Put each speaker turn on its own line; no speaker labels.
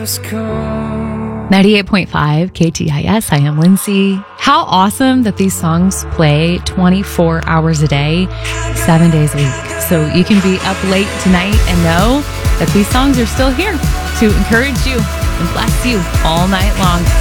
98.5 KTIS. I am Lindsay. How awesome that these songs play 24 hours a day, 7 days a week. So you can be up late tonight and know that these songs are still here to encourage you and bless you all night long.